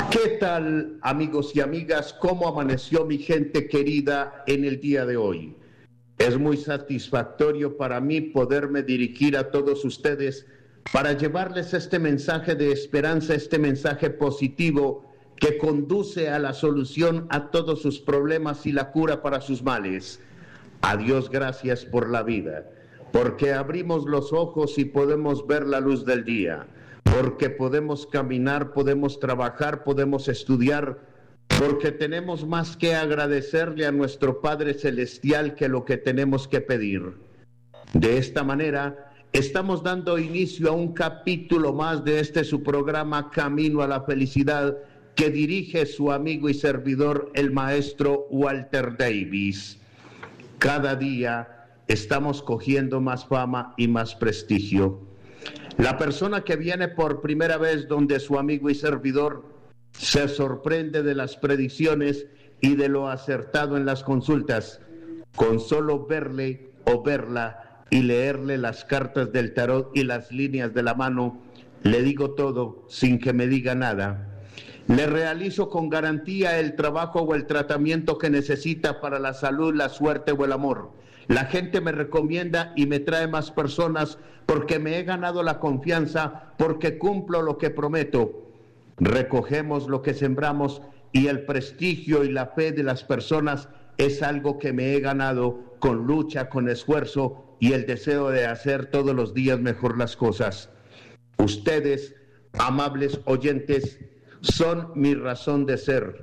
¿Qué tal, amigos y amigas? ¿Cómo amaneció mi gente querida en el día de hoy? Es muy satisfactorio para mí poderme dirigir a todos ustedes para llevarles este mensaje de esperanza, este mensaje positivo que conduce a la solución a todos sus problemas y la cura para sus males. A Dios gracias por la vida, porque abrimos los ojos y podemos ver la luz del día, porque podemos caminar, podemos trabajar, podemos estudiar, porque tenemos más que agradecerle a nuestro Padre Celestial que lo que tenemos que pedir. De esta manera, estamos dando inicio a un capítulo más de su programa Camino a la Felicidad, que dirige su amigo y servidor, el maestro Walter Davis. Cada día estamos cogiendo más fama y más prestigio. La persona que viene por primera vez donde su amigo y servidor se sorprende de las predicciones y de lo acertado en las consultas. Con solo verle o verla y leerle las cartas del tarot y las líneas de la mano, le digo todo sin que me diga nada. Le realizo con garantía el trabajo o el tratamiento que necesita para la salud, la suerte o el amor. La gente me recomienda y me trae más personas porque me he ganado la confianza, porque cumplo lo que prometo. Recogemos lo que sembramos y el prestigio y la fe de las personas es algo que me he ganado con lucha, con esfuerzo y el deseo de hacer todos los días mejor las cosas. Ustedes, amables oyentes, son mi razón de ser.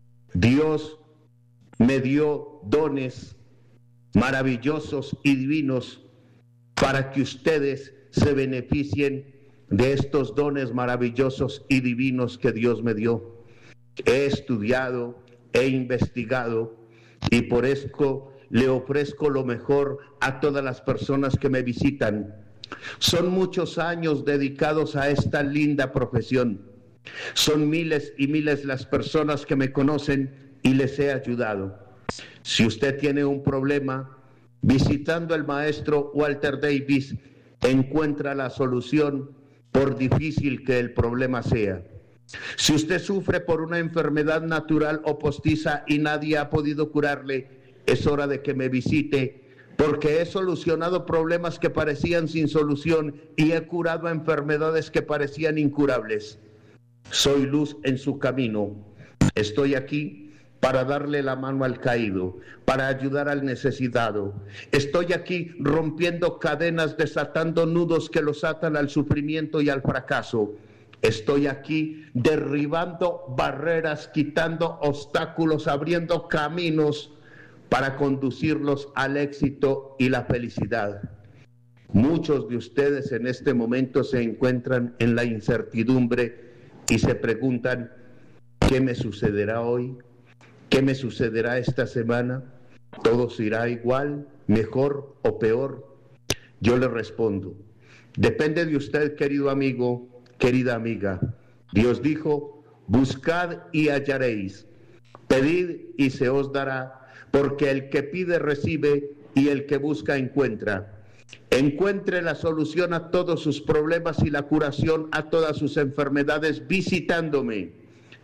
Dios me dio dones maravillosos y divinos para que ustedes se beneficien de estos dones maravillosos y divinos que Dios me dio. He estudiado, he investigado y por esto le ofrezco lo mejor a todas las personas que me visitan. Son muchos años dedicados a esta linda profesión. Son miles y miles las personas que me conocen y les he ayudado. Si usted tiene un problema, visitando al maestro Walter Davis, encuentra la solución por difícil que el problema sea. Si usted sufre por una enfermedad natural o postiza y nadie ha podido curarle, es hora de que me visite, porque he solucionado problemas que parecían sin solución y he curado enfermedades que parecían incurables. Soy luz en su camino. Estoy aquí para darle la mano al caído, para ayudar al necesitado. Estoy aquí rompiendo cadenas, desatando nudos que los atan al sufrimiento y al fracaso. Estoy aquí derribando barreras, quitando obstáculos, abriendo caminos para conducirlos al éxito y la felicidad. Muchos de ustedes en este momento se encuentran en la incertidumbre y se preguntan, ¿qué me sucederá hoy? ¿Qué me sucederá esta semana? ¿Todo irá igual, mejor o peor? Yo le respondo, depende de usted, querido amigo, querida amiga. Dios dijo, buscad y hallaréis, pedid y se os dará, porque el que pide recibe y el que busca encuentra. Encuentre la solución a todos sus problemas y la curación a todas sus enfermedades visitándome.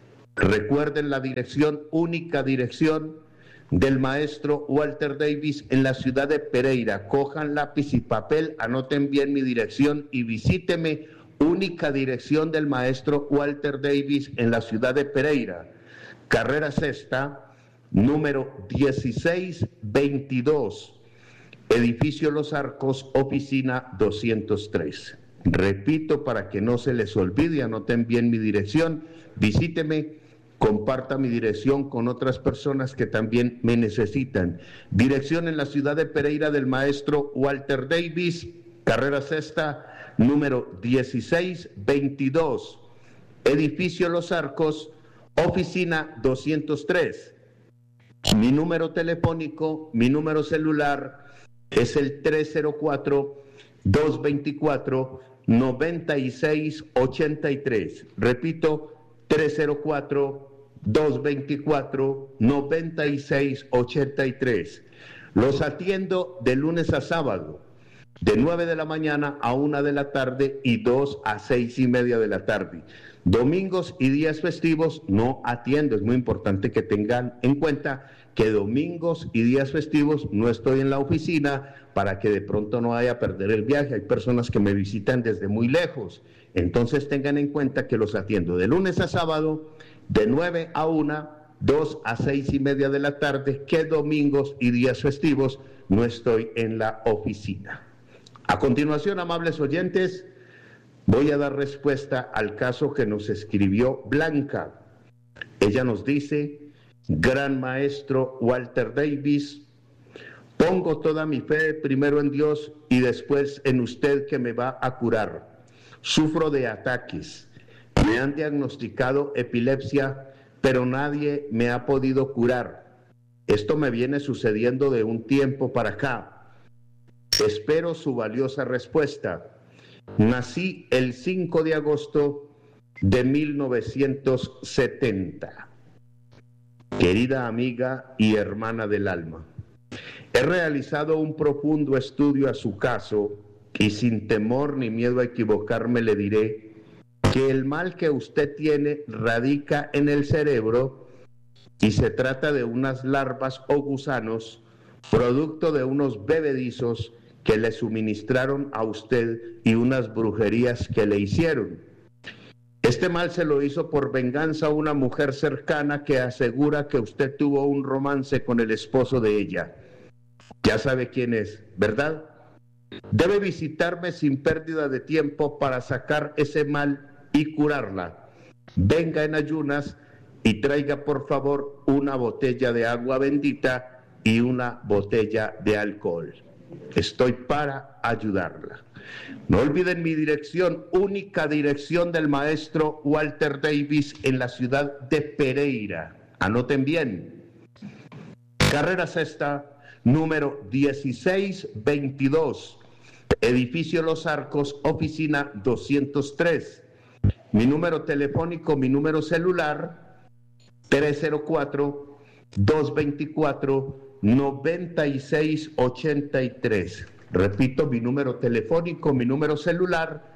Recuerden la dirección, única dirección del maestro Walter Davis en la ciudad de Pereira. Cojan lápiz y papel, anoten bien mi dirección y visíteme. Única dirección del maestro Walter Davis en la ciudad de Pereira. Carrera Sexta, número 1622. Edificio Los Arcos, oficina 203. Repito para que no se les olvide, anoten bien mi dirección, visíteme, comparta mi dirección con otras personas que también me necesitan. Dirección en la ciudad de Pereira del maestro Walter Davis, carrera sexta, número 1622. Edificio Los Arcos, oficina 203. Mi número telefónico, mi número celular es el 304-224-9683. Repito, 304-224-9683. Los atiendo de lunes a sábado, de 9 de la mañana a 1 de la tarde y 2 a 6:30 de la tarde. Domingos y días festivos no atiendo. Es muy importante que tengan en cuenta que domingos y días festivos no estoy en la oficina para que de pronto no vaya a perder el viaje. Hay personas que me visitan desde muy lejos. Entonces tengan en cuenta que los atiendo de lunes a sábado, de 9 a 1, 2 a 6 y media de la tarde, que domingos y días festivos no estoy en la oficina. A continuación, amables oyentes, voy a dar respuesta al caso que nos escribió Blanca. Ella nos dice: Gran maestro Walter Davis, pongo toda mi fe primero en Dios y después en usted que me va a curar. Sufro de ataques, me han diagnosticado epilepsia, pero nadie me ha podido curar. Esto me viene sucediendo de un tiempo para acá. Espero su valiosa respuesta. Nací el 5 de agosto de 1970. Querida amiga y hermana del alma, he realizado un profundo estudio a su caso y sin temor ni miedo a equivocarme le diré que el mal que usted tiene radica en el cerebro y se trata de unas larvas o gusanos producto de unos bebedizos que le suministraron a usted y unas brujerías que le hicieron. Este mal se lo hizo por venganza a una mujer cercana que asegura que usted tuvo un romance con el esposo de ella. Ya sabe quién es, ¿verdad? Debe visitarme sin pérdida de tiempo para sacar ese mal y curarla. Venga en ayunas y traiga por favor una botella de agua bendita y una botella de alcohol. Estoy para ayudarla. No olviden mi dirección, única dirección del maestro Walter Davis en la ciudad de Pereira. Anoten bien. Carrera Sexta, número 1622, edificio Los Arcos, oficina 203. Mi número telefónico, mi número celular, 304-224-9683. Repito, mi número telefónico, mi número celular,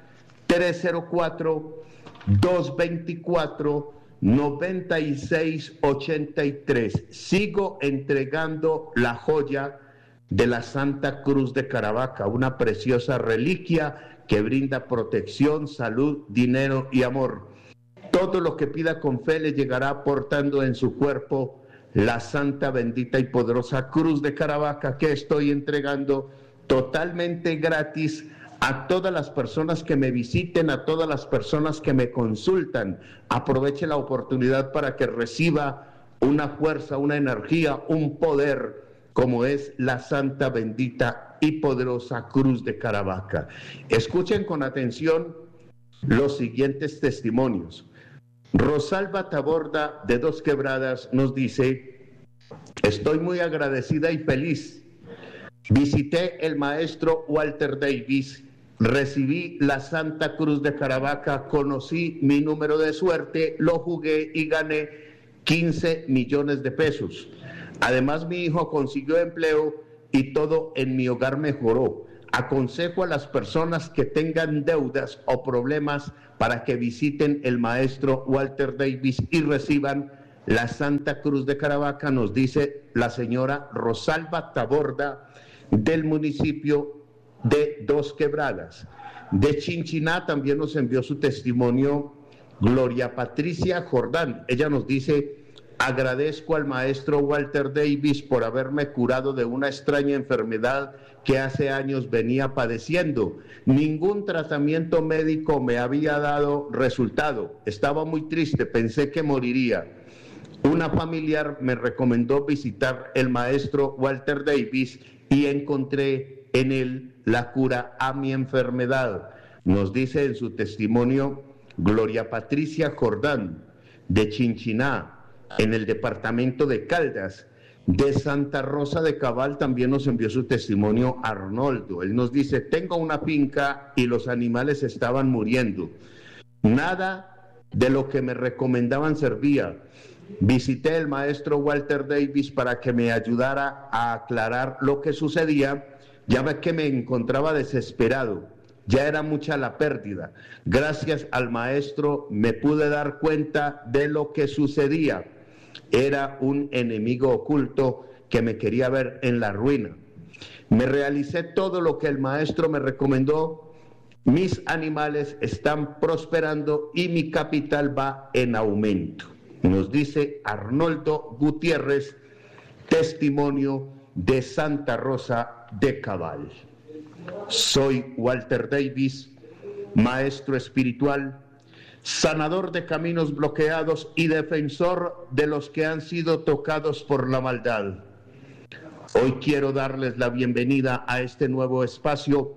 304-224-9683. Sigo entregando la joya de la Santa Cruz de Caravaca, una preciosa reliquia que brinda protección, salud, dinero y amor. Todo lo que pida con fe le llegará portando en su cuerpo la santa, bendita y poderosa Cruz de Caravaca que estoy entregando totalmente gratis a todas las personas que me visiten, a todas las personas que me consultan. Aproveche la oportunidad para que reciba una fuerza, una energía, un poder, como es la santa, bendita y poderosa Cruz de Caravaca. Escuchen con atención los siguientes testimonios. Rosalba Taborda, de Dos Quebradas, nos dice: estoy muy agradecida y feliz. Visité el maestro Walter Davis, recibí la Santa Cruz de Caravaca, conocí mi número de suerte, lo jugué y gané 15 millones de pesos. Además, mi hijo consiguió empleo y todo en mi hogar mejoró. Aconsejo a las personas que tengan deudas o problemas para que visiten el maestro Walter Davis y reciban la Santa Cruz de Caravaca, nos dice la señora Rosalba Taborda, del municipio de Dos Quebradas. De Chinchiná también nos envió su testimonio Gloria Patricia Jordán. Ella nos dice: agradezco al maestro Walter Davis por haberme curado de una extraña enfermedad que hace años venía padeciendo. Ningún tratamiento médico me había dado resultado. Estaba muy triste, pensé que moriría. Una familiar me recomendó visitar el maestro Walter Davis y encontré en él la cura a mi enfermedad. Nos dice en su testimonio Gloria Patricia Jordán, de Chinchiná, en el departamento de Caldas. De Santa Rosa de Cabal también nos envió su testimonio Arnoldo. Él nos dice: tengo una finca y los animales estaban muriendo. Nada de lo que me recomendaban servía. Visité el maestro Walter Davis para que me ayudara a aclarar lo que sucedía, ya que me encontraba desesperado. ya era mucha la pérdida. Gracias al maestro me pude dar cuenta de lo que sucedía. Era un enemigo oculto que me quería ver en la ruina. Me realicé todo lo que el maestro me recomendó. Mis animales están prosperando y mi capital va en aumento. Nos dice Arnoldo Gutiérrez, testimonio de Santa Rosa de Cabal. Soy Walter Davis, maestro espiritual, sanador de caminos bloqueados y defensor de los que han sido tocados por la maldad. Hoy quiero darles la bienvenida a este nuevo espacio,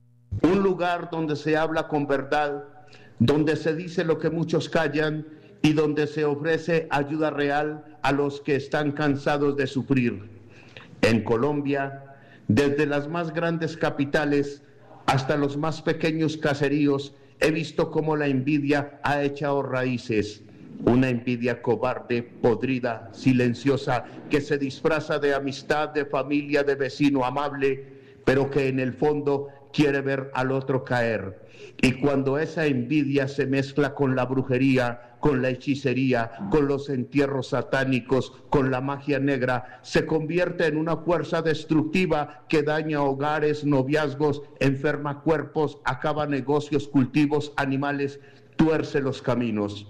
un lugar donde se habla con verdad, donde se dice lo que muchos callan y donde se ofrece ayuda real a los que están cansados de sufrir. En Colombia, desde las más grandes capitales hasta los más pequeños caseríos, he visto cómo la envidia ha echado raíces. Una envidia cobarde, podrida, silenciosa, que se disfraza de amistad, de familia, de vecino amable, pero que en el fondo quiere ver al otro caer. Y cuando esa envidia se mezcla con la brujería, con la hechicería, con los entierros satánicos, con la magia negra, se convierte en una fuerza destructiva que daña hogares, noviazgos, enferma cuerpos, acaba negocios, cultivos, animales, tuerce los caminos.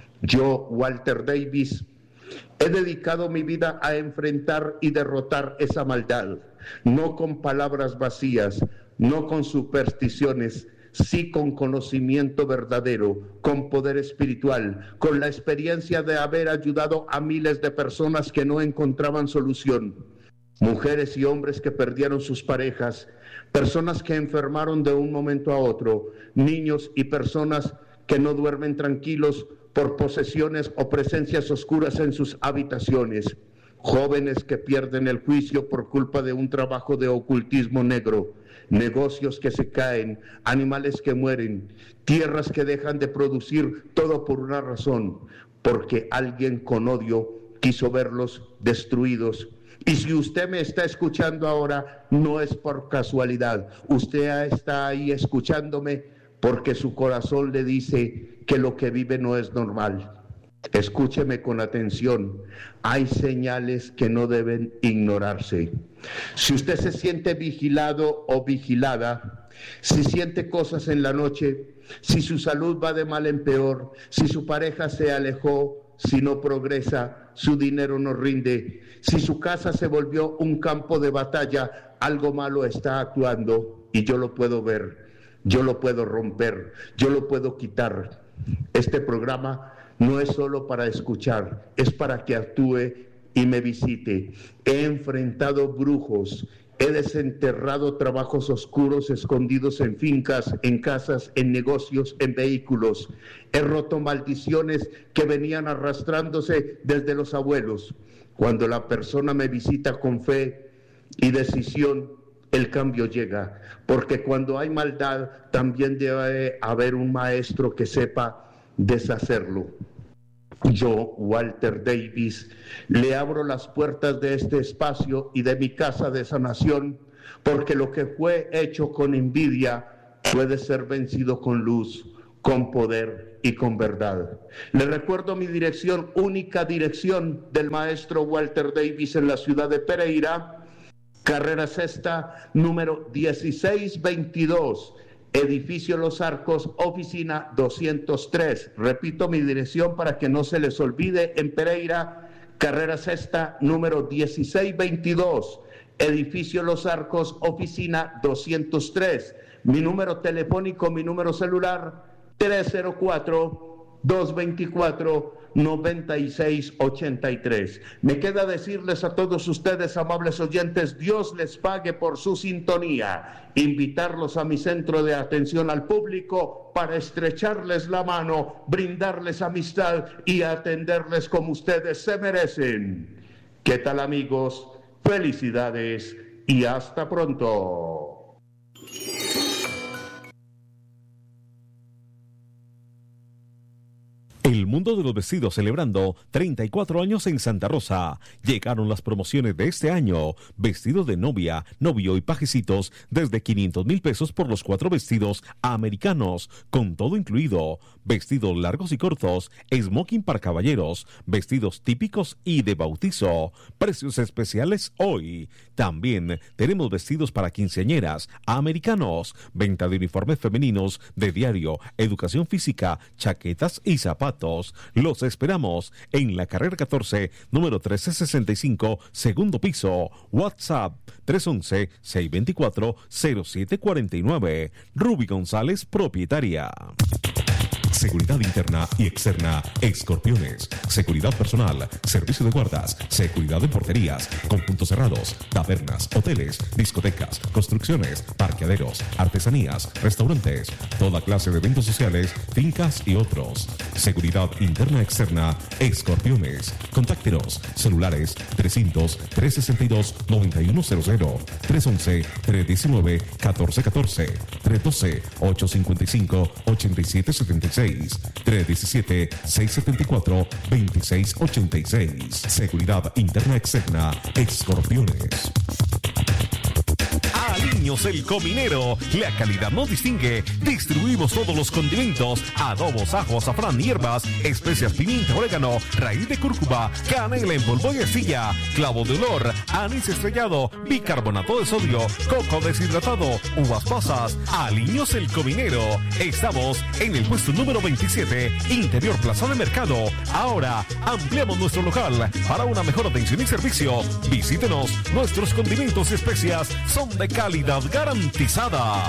Yo, Walter Davis, he dedicado mi vida a enfrentar y derrotar esa maldad, no con palabras vacías, no con supersticiones, sí con conocimiento verdadero, con poder espiritual, con la experiencia de haber ayudado a miles de personas que no encontraban solución. Mujeres y hombres que perdieron sus parejas, personas que enfermaron de un momento a otro, niños y personas que no duermen tranquilos por posesiones o presencias oscuras en sus habitaciones, jóvenes que pierden el juicio por culpa de un trabajo de ocultismo negro, negocios que se caen, animales que mueren, tierras que dejan de producir, todo por una razón, porque alguien con odio quiso verlos destruidos. Y si usted me está escuchando ahora, no es por casualidad, usted está ahí escuchándome porque su corazón le dice que lo que vive no es normal. Escúcheme con atención, hay señales que no deben ignorarse. Si usted se siente vigilado o vigilada, si siente cosas en la noche, si su salud va de mal en peor, si su pareja se alejó, si no progresa, su dinero no rinde, si su casa se volvió un campo de batalla, algo malo está actuando y yo lo puedo ver, yo lo puedo romper, yo lo puedo quitar. Este programa no es solo para escuchar, es para que actúe y me visite. He enfrentado brujos, he desenterrado trabajos oscuros escondidos en fincas, en casas, en negocios, en vehículos. He roto maldiciones que venían arrastrándose desde los abuelos. Cuando la persona me visita con fe y decisión, el cambio llega, porque cuando hay maldad también debe haber un maestro que sepa deshacerlo. Yo, Walter Davis, le abro las puertas de este espacio y de mi casa de sanación, porque lo que fue hecho con envidia puede ser vencido con luz, con poder y con verdad. Le recuerdo mi dirección, única dirección del maestro Walter Davis en la ciudad de Pereira, carrera sexta, número 1622, edificio Los Arcos, oficina 203. Repito mi dirección para que no se les olvide, en Pereira, carrera sexta, número 1622, edificio Los Arcos, oficina 203. Mi número telefónico, mi número celular, 304-224-9683. Me queda decirles a todos ustedes, amables oyentes, Dios les pague por su sintonía. Invitarlos a mi centro de atención al público para estrecharles la mano, brindarles amistad y atenderles como ustedes se merecen. ¿Qué tal, amigos? Felicidades y hasta pronto. El mundo de los vestidos celebrando 34 años en Santa Rosa. Llegaron las promociones de este año. Vestido de novia, novio y pajecitos desde 500,000 pesos por los 4 vestidos americanos, con todo incluido. Vestidos largos y cortos, smoking para caballeros, vestidos típicos y de bautizo. Precios especiales hoy. También tenemos vestidos para quinceañeras, americanos, venta de uniformes femeninos, de diario, educación física, chaquetas y zapatos. Los esperamos en la carrera 14, número 1365, segundo piso. WhatsApp 311-624-0749. Ruby González, propietaria. Seguridad interna y externa, Escorpiones. Seguridad personal, servicio de guardas, seguridad de porterías, con puntos cerrados, tabernas, hoteles, discotecas, construcciones, parqueaderos, artesanías, restaurantes, toda clase de eventos sociales, fincas y otros. Seguridad interna externa, Escorpiones. Contáctenos, celulares 300-362-9100, 311-319-1414, 312-855-8776. 317-674-2686. Seguridad interna externa, Escorpiones. Aliños El Cominero. La calidad nos distingue. Distribuimos todos los condimentos: adobos, ajo, azafrán, hierbas, especias, pimienta, orégano, raíz de cúrcuma, canela en polvo y astilla, clavo de olor, anís estrellado, bicarbonato de sodio, coco deshidratado, uvas pasas. Aliños El Cominero. Estamos en el puesto número 27, Interior Plaza de Mercado. Ahora ampliamos nuestro local para una mejor atención y servicio. Visítenos. Nuestros condimentos y especias son de calidad garantizada.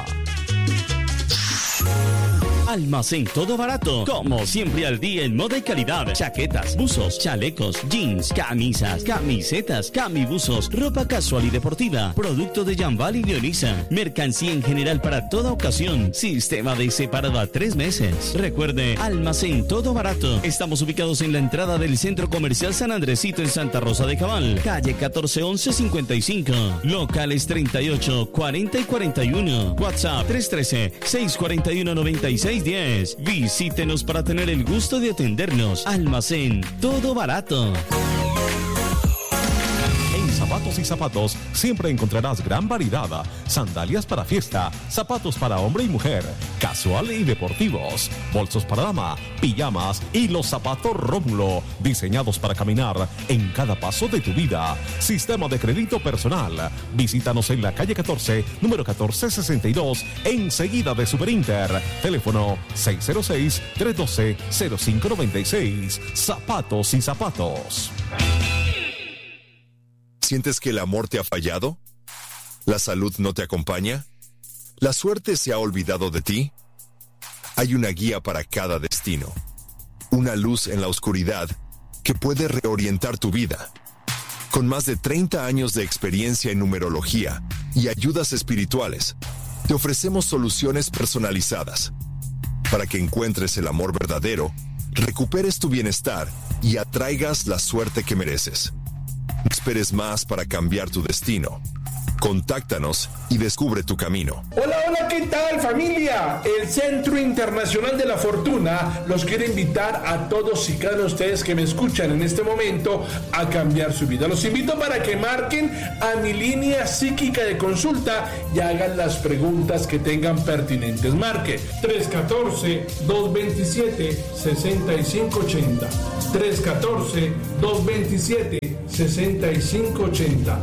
Almacén Todo Barato, como siempre al día en moda y calidad. Chaquetas, buzos, chalecos, jeans, camisas, camisetas, camibuzos, ropa casual y deportiva, producto de Jambal y Leonisa, mercancía en general para toda ocasión, sistema de separado a 3 meses. Recuerde, Almacén Todo Barato. Estamos ubicados en la entrada del Centro Comercial San Andresito en Santa Rosa de Cabal, calle 1411-55, locales 38, 40 y 41, WhatsApp 313-641-9610. Visítenos para tener el gusto de atendernos. Almacén Todo Barato. En Zapatos y Zapatos siempre encontrarás gran variedad. Sandalias para fiesta, zapatos para hombre y mujer, casual y deportivos, bolsos para dama, pijamas y los zapatos Rómulo, diseñados para caminar en cada paso de tu vida. Sistema de crédito personal. Visítanos en la calle 14, número 1462, enseguida de Superinter. Teléfono 606-312-0596. Zapatos y Zapatos. ¿Sientes que el amor te ha fallado? ¿La salud no te acompaña? ¿La suerte se ha olvidado de ti? Hay una guía para cada destino. Una luz en la oscuridad que puede reorientar tu vida. Con más de 30 años de experiencia en numerología y ayudas espirituales, te ofrecemos soluciones personalizadas para que encuentres el amor verdadero, recuperes tu bienestar y atraigas la suerte que mereces. No esperes más para cambiar tu destino. Contáctanos y descubre tu camino. Hola, hola, ¿qué tal, familia? El Centro Internacional de la Fortuna los quiere invitar a todos y cada uno de ustedes que me escuchan en este momento a cambiar su vida. Los invito para que marquen a mi línea psíquica de consulta y hagan las preguntas que tengan pertinentes. Marque 314-227-6580. 314-227-6580.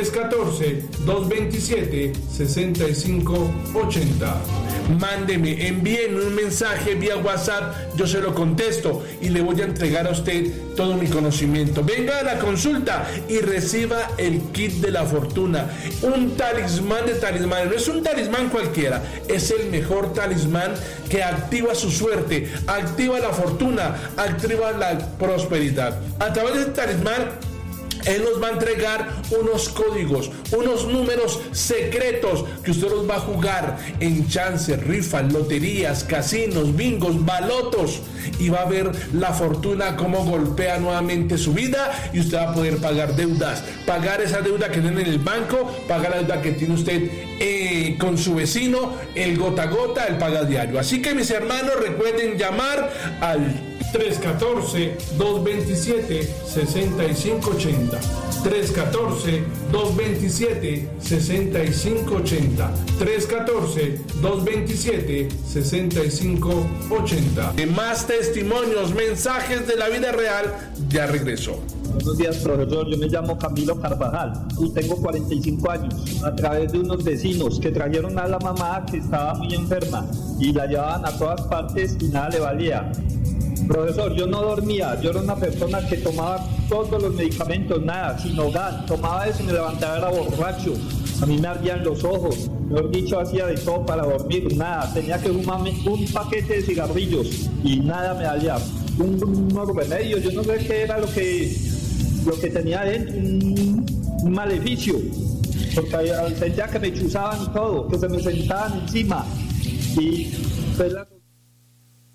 314-227-6580. Mándeme, envíen un mensaje vía WhatsApp, yo se lo contesto y le voy a entregar a usted todo mi conocimiento. Venga a la consulta y reciba el kit de la fortuna, un talismán de talismanes. No es un talismán cualquiera, es el mejor talismán que activa su suerte, activa la fortuna, activa la prosperidad. A través de este talismán, él nos va a entregar unos códigos, unos números secretos que usted los va a jugar en chances, rifas, loterías, casinos, bingos, balotos, y va a ver la fortuna cómo golpea nuevamente su vida y usted va a poder pagar deudas, pagar esa deuda que tiene en el banco, pagar la deuda que tiene usted con su vecino, el gota a gota, el paga diario. Así que mis hermanos, recuerden llamar al 314-227-6580. 314-227-6580. 314-227-6580. Más testimonios, mensajes de la vida real, ya regresó. Buenos días, profesor. Yo me llamo Camilo Carvajal y tengo 45 años. A través de unos vecinos que trajeron a la mamá que estaba muy enferma y la llevaban a todas partes y nada le valía. Profesor, yo no dormía. Yo era una persona que tomaba todos los medicamentos, nada, sin hogar. Tomaba eso y me levantaba, era borracho. A mí me ardían los ojos. Mejor dicho, hacía de todo para dormir, nada. Tenía que fumarme un paquete de cigarrillos y nada me valía. Unos remedios, yo no sé qué era lo que tenía dentro, un maleficio, porque sentía que me chuzaban y todo, que se me sentaban encima y pues